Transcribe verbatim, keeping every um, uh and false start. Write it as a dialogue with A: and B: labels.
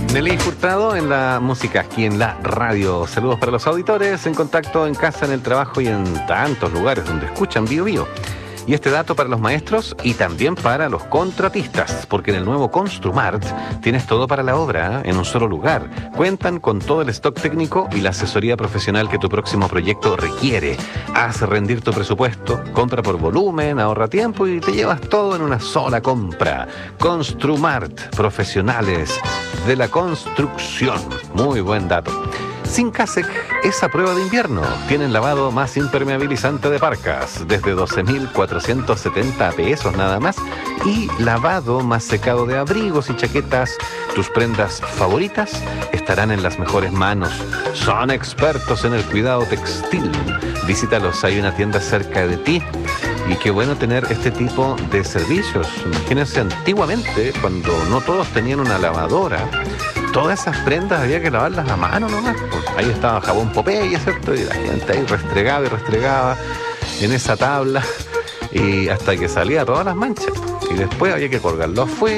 A: Nelly Furtado en la música, aquí en la radio. Saludos para los auditores en contacto, en casa, en el trabajo y en tantos lugares donde escuchan Bio Bio. Y este dato para los maestros y también para los contratistas, porque en el nuevo Construmart tienes todo para la obra, ¿eh? En un solo lugar. Cuentan con todo el stock técnico y la asesoría profesional que tu próximo proyecto requiere. Haz rendir tu presupuesto, compra por volumen, ahorra tiempo y te llevas todo en una sola compra. Construmart, profesionales de la construcción. Muy buen dato. Sincasec es a prueba de invierno. Tienen lavado más impermeabilizante de parcas desde doce mil cuatrocientos setenta pesos nada más, y lavado más secado de abrigos y chaquetas. Tus prendas favoritas estarán en las mejores manos. Son expertos en el cuidado textil. Visítalos, hay una tienda cerca de ti. Y qué bueno tener este tipo de servicios. Imagínense, antiguamente, cuando no todos tenían una lavadora, todas esas prendas había que lavarlas a mano nomás. Pues ahí estaba jabón Popeye, ¿cierto? Y la gente ahí restregaba y restregaba en esa tabla y hasta que salía todas las manchas. Y después había que colgarlo afuera.